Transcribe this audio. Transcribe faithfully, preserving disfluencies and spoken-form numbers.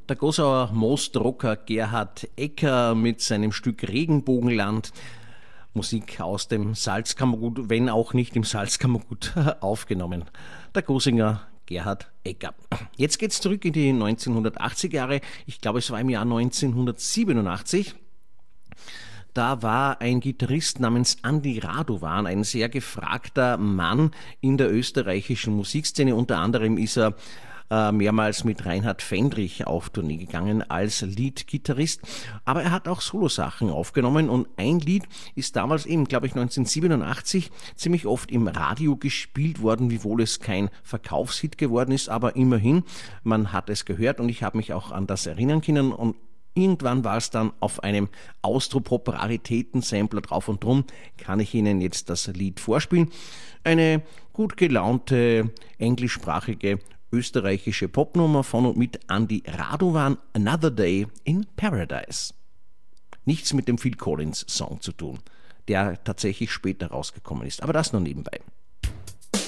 Der Gossauer Mostrocker Gerhard Ecker mit seinem Stück Regenbogenland. Musik aus dem Salzkammergut, wenn auch nicht im Salzkammergut aufgenommen. Der Gosinger Gerhard Ecker. Jetzt geht's zurück in die neunzehnhundertachtziger Jahre. Ich glaube, es war im Jahr neunzehnhundertsiebenundachtzig. Da war ein Gitarrist namens Andi Radovan, ein sehr gefragter Mann in der österreichischen Musikszene. Unter anderem ist er äh, mehrmals mit Reinhard Fendrich auf Tournee gegangen als Lead-Gitarrist. Aber er hat auch Solosachen aufgenommen und ein Lied ist damals eben, glaube ich, neunzehnhundertsiebenundachtzig ziemlich oft im Radio gespielt worden, wiewohl es kein Verkaufshit geworden ist, aber immerhin, man hat es gehört und ich habe mich auch an das erinnern können und irgendwann war es dann auf einem Austropop-Raritäten-Sampler drauf und drum kann ich Ihnen jetzt das Lied vorspielen. Eine gut gelaunte, englischsprachige, österreichische Popnummer von und mit Andi Radovan, Another Day in Paradise. Nichts mit dem Phil Collins Song zu tun, der tatsächlich später rausgekommen ist, aber das nur nebenbei.